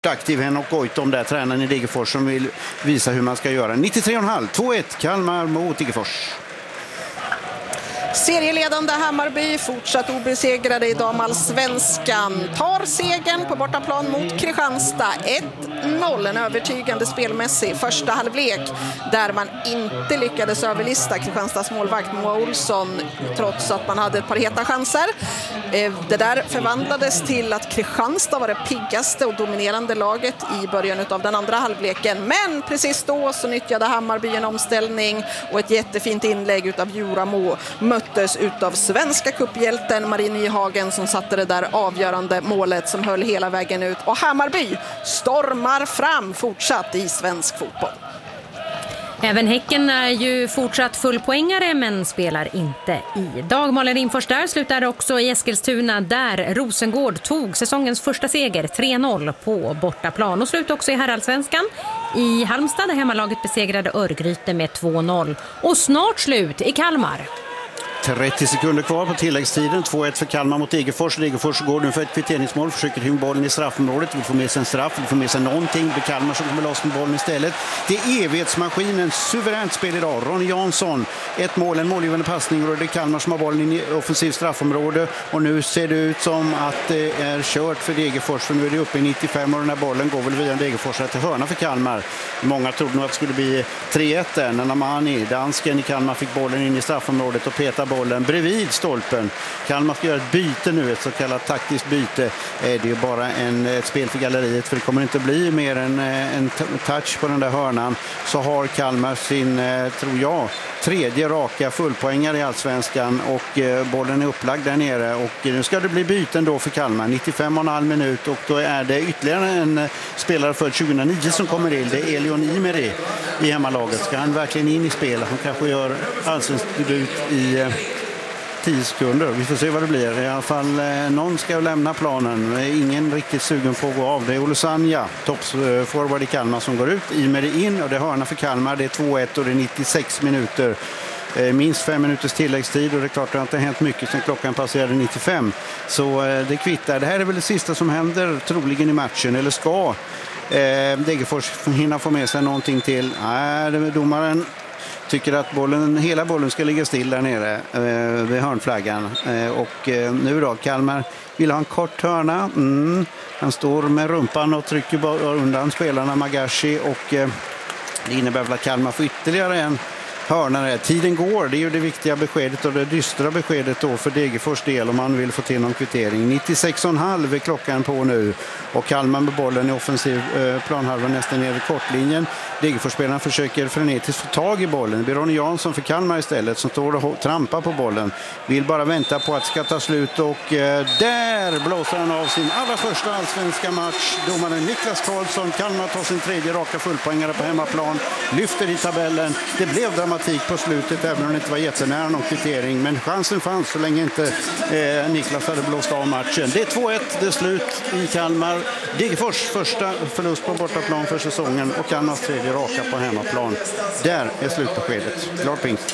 aktiv Henok Goitom där, tränaren i Degerfors, som vill visa hur man ska göra. 93,5, 2-1 Kalmar mot Degerfors. Serieledande Hammarby fortsatt obesegrade i damallsvenskan. Tar segern på bortaplan mot Kristianstad. 1-0, en övertygande spelmässig första halvlek där man inte lyckades överlista Kristianstads målvakt Moa Olsson trots att man hade ett par heta chanser. Det där förvandlades till att Kristianstad var det piggaste och dominerande laget i början av den andra halvleken. Men precis då så nyttjade Hammarby en omställning och ett jättefint inlägg utav Juramo möttes utav svenska kupphjälten Marie Nyhagen som satte det där avgörande målet som höll hela vägen ut. Och Hammarby stormar fram fortsatt i svensk fotboll. Även Häcken är ju fortsatt fullpoängare men spelar inte i dag. Malin Rimfors där slutar också i Eskilstuna där Rosengård tog säsongens första seger 3-0 på bortaplan. Och slut också i herrallsvenskan i Halmstad där hemmalaget besegrade Örgryte med 2-0. Och snart slut i Kalmar. 30 sekunder kvar på tilläggstiden. 2-1 för Kalmar mot Degerfors. Degerfors går nu för ett kvitteringsmål. Försöker hymma bollen i straffområdet. Vill få med sig en straff. Vill få med sig någonting. Det är Kalmar som kommer loss med bollen istället. Det är evighetsmaskinen. Suveränt spel idag. Ronny Jansson. Ett mål, en målgivande passning. Och det är Kalmar som har bollen i offensiv straffområde. Och nu ser det ut som att det är kört för Degerfors. För nu är det uppe i 95 och den här bollen går väl via Degerfors till hörna för Kalmar. Många trodde nog att det skulle bli 3-1 där. När Namani, dansken i Kalmar, fick bollen in i straffområdet och petade bollen bredvid stolpen. Kalmar ska göra ett byte nu, ett så kallat taktiskt byte. Det är bara ett spel för galleriet, för det kommer inte bli mer än en touch på den där hörnan. Så har Kalmar sin, tror jag, tredje raka fullpoängare i allsvenskan och bollen är upplagd där nere. Och nu ska det bli byten då för Kalmar. 95,5 minut och då är det ytterligare en spelare för 2009 som kommer in. Det är Elion Imeri i hemmalaget. Ska han verkligen in i spel? Han kanske gör allsvensk debut i 10 sekunder. Vi får se vad det blir. I alla fall någon ska lämna planen. Ingen riktigt sugen på att gå av. Det är Olusanja, toppforward i Kalmar, som går ut. Imeri in och det är hörna för Kalmar. Det är 2-1 och det är 96 minuter. Minst 5 minuters tilläggstid och det är klart att det inte har hänt mycket sedan klockan passerade 95. Så det kvittar. Det här är väl det sista som händer troligen i matchen, eller ska Degerfors hinna få med sig någonting till. Nej, domaren tycker att hela bollen ska ligga still där nere vid hörnflaggan. Och nu då, Kalmar vill ha en kort hörna. Han står med rumpan och trycker undan spelarna Magashi och det innebär väl att Kalmar får ytterligare en hörna. Tiden går, det är ju det viktiga beskedet och det dystra beskedet då för Degerfors del om man vill få till någon kvittering. 96,5 är klockan på nu och Kalmar med bollen i offensiv planhalva nästan ner vid kortlinjen. Degerforsspelarna försöker frenetiskt få tag i bollen. Det blir Ronny Jansson för Kalmar istället som står och trampar på bollen. Vill bara vänta på att det ska ta slut och där blåser han av sin allra första allsvenska match. Domaren Niklas Karlsson. Kalmar tar sin tredje raka fullpoängare på hemmaplan. Lyfter i tabellen. Det blev dramatik på slutet även om det inte var jättenära någon kvittering. Men chansen fanns så länge inte Niklas hade blåst av matchen. Det är 2-1, det är slut i Kalmar. Degerfors första förlust på bortaplan för säsongen och Kalmars tredje raka på hemmaplan. Där är slutbeskedet. Klart pingst.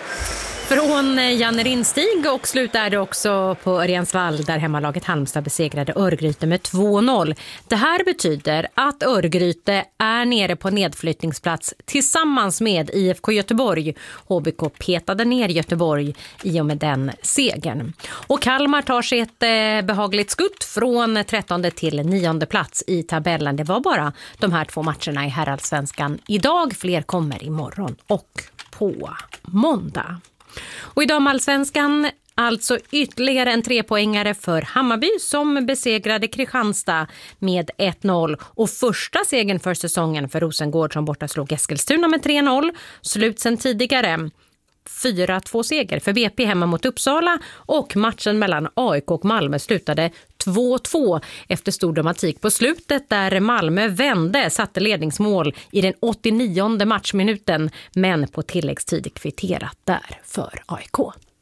Från Janne Rinstig och slut är det också på Örjansvall där hemmalaget Halmstad besegrade Örgryte med 2-0. Det här betyder att Örgryte är nere på nedflyttningsplats tillsammans med IFK Göteborg. HBK petade ner Göteborg i och med den segern. Och Kalmar tar sig ett behagligt skutt från 13:e till 9:e plats i tabellen. Det var bara de här 2 matcherna i herrallsvenskan idag. Fler kommer imorgon och på måndag. Och i damallsvenskan alltså ytterligare en 3-poängare för Hammarby som besegrade Kristianstad med 1-0 och första segern för säsongen för Rosengård som borta slog Eskilstuna med 3-0. Slut sen tidigare 4-2 seger för BP hemma mot Uppsala och matchen mellan AIK och Malmö slutade 2-2 efter stor dramatik på slutet där Malmö vände, satte ledningsmål i den 89:e matchminuten men på tilläggstid kvitterat där för AIK.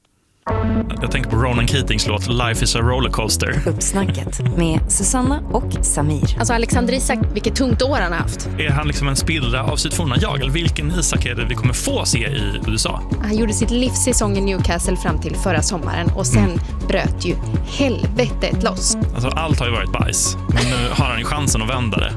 Jag tänker på Ronan Keatings låt Life is a rollercoaster. Uppsnacket med Susanna och Samir. Alltså Alexander Isak, vilket tungt år han har haft. Är han liksom en spillra av sitt forna jag? Eller vilken Isak är det vi kommer få se i USA? Han gjorde sitt livssäsong i Newcastle fram till förra sommaren och sen bröt ju helvetet loss. Alltså allt har ju varit bajs. Men nu har han ju chansen att vända det.